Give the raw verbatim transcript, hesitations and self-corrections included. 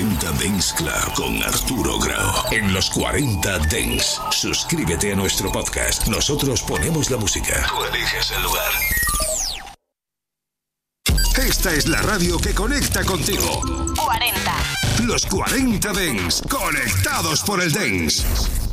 cuarenta Dance Club con Arturo Grau. En los cuarenta Dance. Suscríbete a nuestro podcast. Nosotros ponemos la música. Tú eliges el lugar. Esta es la radio que conecta contigo. cuarenta. Los cuarenta Dance. Conectados por el Dance.